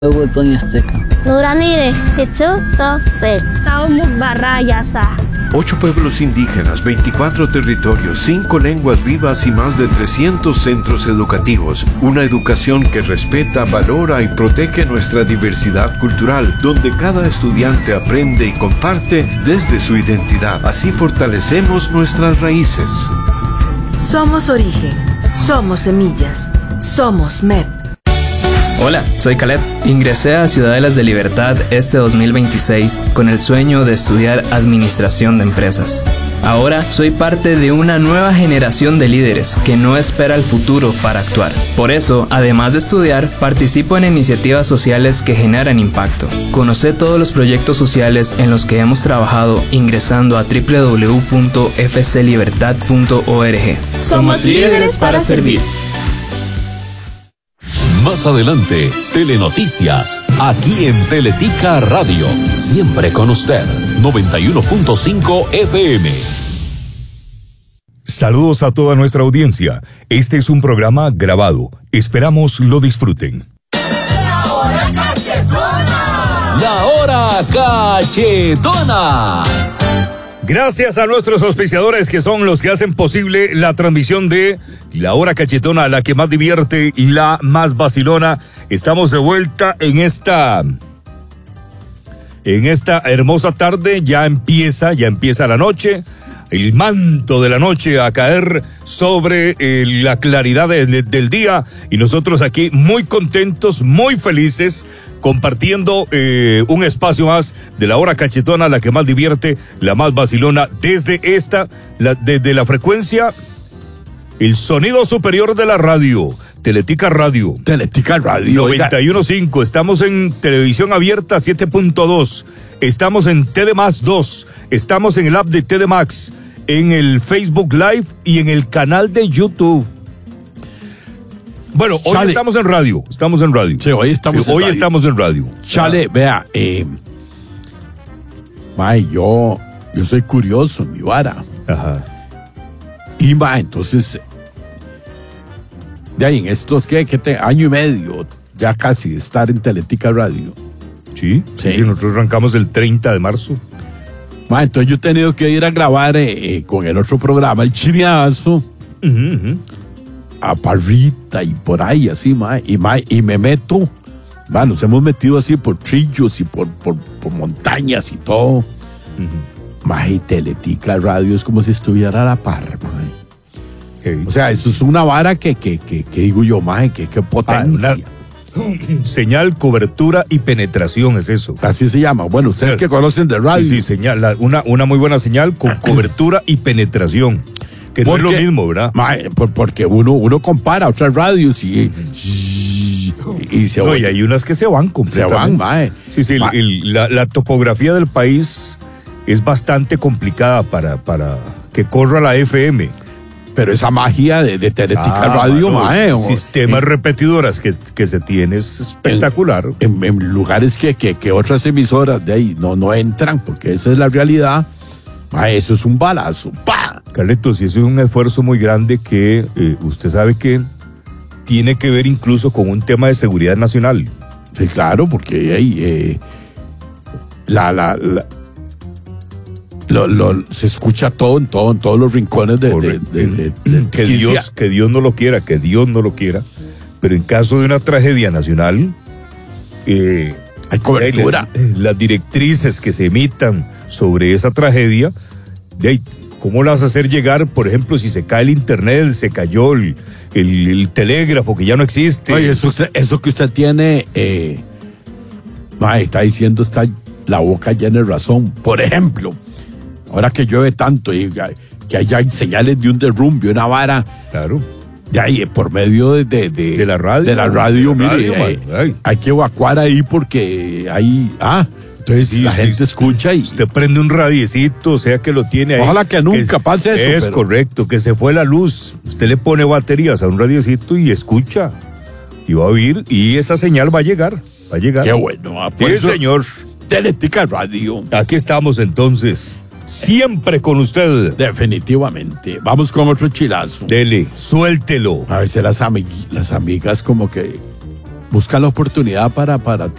Nuranire, Barrayasa. 8 pueblos indígenas, 24 territorios, 5 lenguas vivas y más de 300 centros educativos. Una educación que respeta, valora y protege nuestra diversidad cultural, donde cada estudiante aprende y comparte desde su identidad. Así fortalecemos nuestras raíces. Somos origen, somos semillas, somos MEP. Hola, soy Caleb. Ingresé a Ciudadelas de Libertad este 2026 con el sueño de estudiar Administración de Empresas. Ahora soy parte de una nueva generación de líderes que no espera el futuro para actuar. Por eso, además de estudiar, participo en iniciativas sociales que generan impacto. Conoce todos los proyectos sociales en los que hemos trabajado ingresando a www.fclibertad.org. Somos líderes para servir. Más adelante, Telenoticias, aquí en Teletica Radio. Siempre con usted, 91.5 FM. Saludos a toda nuestra audiencia. Este es un programa grabado. Esperamos lo disfruten. La Hora Cachetona. La Hora Cachetona. Gracias a nuestros auspiciadores que son los que hacen posible la transmisión de La Hora Cachetona, la que más divierte y la más vacilona. Estamos de vuelta en esta hermosa tarde. Ya empieza la noche. El manto de la noche a caer sobre la claridad del día. Y nosotros aquí muy contentos, muy felices, compartiendo un espacio más de La Hora Cachetona, la que más divierte, la más vacilona, desde la frecuencia, el sonido superior de la radio, Teletica Radio. Teletica Radio. 91.5, estamos en televisión abierta 7.2, estamos en TDMás 2, estamos en el app de TDMax, en el Facebook Live y en el canal de YouTube. Bueno, hoy estamos en radio. Sí, hoy estamos en radio. Chale, vea, yo soy curioso, mi vara. Ajá. Y entonces, de ahí en estos, año y medio, ya casi de estar en Teletica Radio. Sí, nosotros arrancamos el 30 de marzo. Entonces yo he tenido que ir a grabar con el otro programa, el Chiriazo. A Parrita y por ahí así, y me meto, nos hemos metido así por trillos y por montañas y todo. Y Teletica Radio es como si estuviera a la par, O sea, eso es una vara que digo yo, que potencia. Señal, cobertura y penetración es eso. Así se llama. Bueno, ustedes que conocen de radio. Sí, señal, una muy buena señal con cobertura y penetración. Que no es lo mismo, ¿verdad? Porque uno compara otras radios y se y hay unas que se van completamente. Se van, Sí, la topografía del país es bastante complicada para que corra la FM. Pero esa magia de Teletica Radio, sistemas repetidoras que se tiene es espectacular. En lugares que otras emisoras de ahí no entran, porque esa es la realidad. Eso es un balazo. ¡Pah! Carlitos, y eso es un esfuerzo muy grande que usted sabe que tiene que ver incluso con un tema de seguridad nacional. Sí, claro, porque ahí se escucha todo en todos los rincones que Dios no lo quiera, pero en caso de una tragedia nacional hay cobertura. Las directrices que se emitan sobre esa tragedia, ¿cómo las hacer llegar? Por ejemplo, si se cae el internet, se cayó el telégrafo que ya no existe. Oye, eso que usted tiene, está diciendo, está la boca llena de razón. Por ejemplo, ahora que llueve tanto y que haya señales de un derrumbe, una vara. Claro. De ahí, por medio de la radio. De la radio, mire, hay que evacuar ahí porque hay. Entonces la gente escucha y. Usted prende un radiecito, o sea que lo tiene ahí. Ojalá que nunca pase eso. Es correcto, que se fue la luz. Usted le pone baterías a un radiecito y escucha. Y va a oír, y esa señal va a llegar. Qué bueno. Sí, señor. Teletica Radio. Aquí estamos entonces. Siempre con usted. Definitivamente. Vamos con otro chilazo. Dele, suéltelo. A veces las amigas como que buscan la oportunidad para